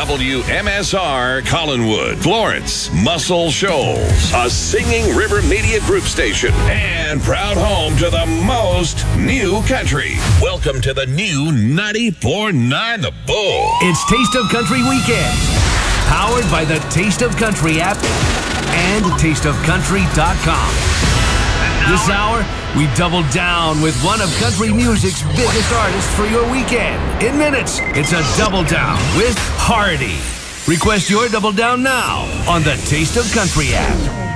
WMSR Collinwood, Florence, Muscle Shoals, a Singing River Media Group station, and proud home to the most new country. Welcome to the new 94.9 The Bull. It's Taste of Country Weekend, powered by the Taste of Country app and tasteofcountry.com. This hour, we double down with one of country music's biggest artists for your weekend. In minutes, it's a double down with Hardy. Request your double down now on the Taste of Country app.